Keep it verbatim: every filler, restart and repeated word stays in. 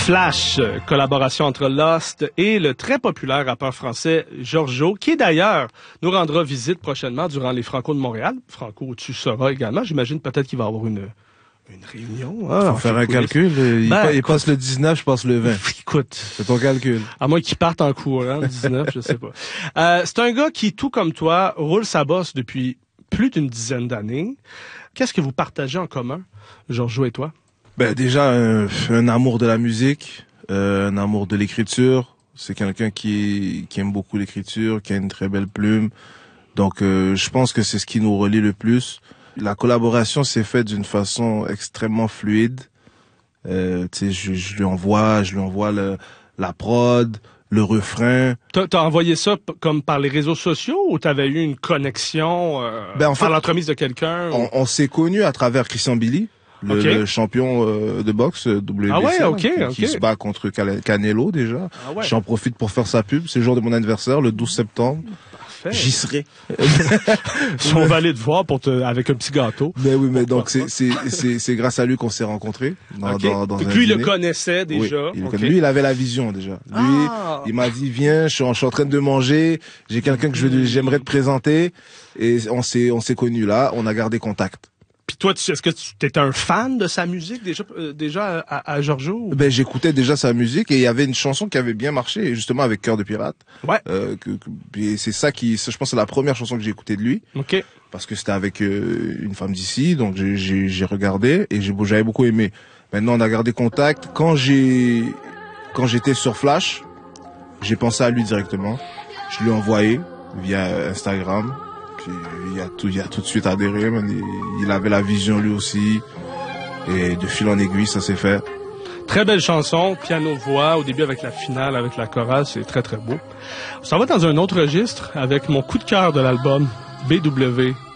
Flash, collaboration entre Lost et le très populaire rappeur français Giorgio, qui d'ailleurs nous rendra visite prochainement durant les Franco de Montréal. Franco, tu seras également. J'imagine peut-être qu'il va y avoir une, une réunion. Hein, faut faire un calcul. Il, ben, pa- il écoute, passe le dix-neuf, je passe le vingt. Écoute. C'est ton calcul. À moins qu'il parte en courant, le dix-neuf, je sais pas. Euh, c'est un gars qui, tout comme toi, roule sa bosse depuis plus d'une dizaine d'années. Qu'est-ce que vous partagez en commun, Giorgio et toi? Ben déjà un, un amour de la musique, euh, un amour de l'écriture. C'est quelqu'un qui, qui aime beaucoup l'écriture, qui a une très belle plume. Donc euh, je pense que c'est ce qui nous relie le plus. La collaboration s'est faite d'une façon extrêmement fluide. Euh, tu sais, je, je lui envoie, je lui envoie le, la prod, le refrain. T'as, t'as envoyé ça p- comme par les réseaux sociaux ou t'avais eu une connexion euh, ben, en fait, par l'entremise de quelqu'un? On, ou... on s'est connus à travers Christian Billy. Le, okay. le champion euh, de boxe W B C, ah ouais, okay, qui, okay. qui se bat contre Canelo déjà. Ah ouais. J'en profite pour faire sa pub. C'est le jour de mon anniversaire, le douze septembre. Parfait. J'y serai. On va aller te voir pour te, avec un petit gâteau. Mais oui, mais donc c'est c'est c'est c'est grâce à lui qu'on s'est rencontrés. Dans, okay. dans, dans Donc un lui, dîner. il le connaissait déjà. Oui, il, okay. Lui, il avait la vision déjà. Lui, ah. il m'a dit viens, je suis, en, je suis en train de manger. J'ai quelqu'un que je veux, j'aimerais te présenter. Et on s'est on s'est connus là. On a gardé contact. Puis toi, tu, est-ce que tu étais un fan de sa musique déjà, euh, déjà à, à Giorgio? Ben j'écoutais déjà sa musique et il y avait une chanson qui avait bien marché justement avec Cœur de pirate. Ouais. Euh, que, que, et c'est ça qui, je pense, que c'est la première chanson que j'ai écoutée de lui. Ok. Parce que c'était avec euh, une femme d'ici, donc j'ai, j'ai, j'ai regardé et j'ai, j'avais beaucoup aimé. Maintenant, on a gardé contact. Quand j'ai, quand j'étais sur Flash, j'ai pensé à lui directement. Je lui ai envoyé via Instagram. Puis il a tout, il a tout de suite adhéré. Il, il avait la vision lui aussi. Et de fil en aiguille, ça s'est fait. Très belle chanson, piano-voix, au début avec la finale, avec la chorale, c'est très très beau. On s'en va dans un autre registre avec mon coup de cœur de l'album, B W